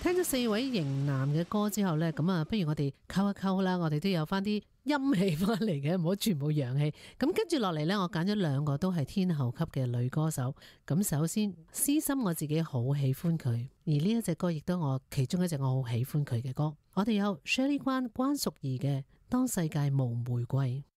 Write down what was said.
聽咗4位型男嘅歌之後呢，咁啊，不如我哋溝一溝啦，我哋都有翻啲陰氣翻嚟嘅，唔好全部陽氣。咁跟住落嚟呢，我揀咗2個都係天后級嘅女歌手。咁首先，私心我自己好喜歡佢，而呢一隻歌亦都我其中一隻我好喜歡佢嘅歌。我哋有 Shirley 關淑怡嘅《當世界無玫瑰》。